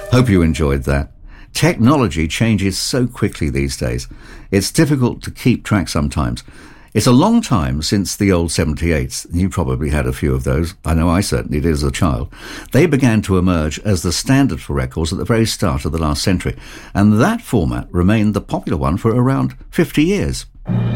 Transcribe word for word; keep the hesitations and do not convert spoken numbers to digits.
Hope you enjoyed that. Technology changes so quickly these days. It's difficult to keep track sometimes. It's a long time since the old seventy-eights. You probably had a few of those. I know I certainly did as a child. They began to emerge as the standard for records at the very start of the last century, and that format remained the popular one for around fifty years.